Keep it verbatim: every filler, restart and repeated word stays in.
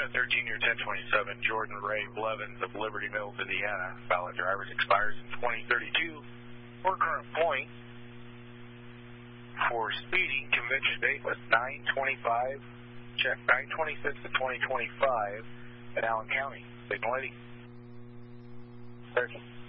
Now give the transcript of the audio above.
Unit thirteen, year ten twenty-seven, Jordan Ray Blevins of Liberty Mills, Indiana. Valid driver's expires in twenty thirty-two. Or current point for speeding, convention date was nine twenty-five. Check nine twenty-six of twenty twenty-five at Allen County. Signal eighty. Search.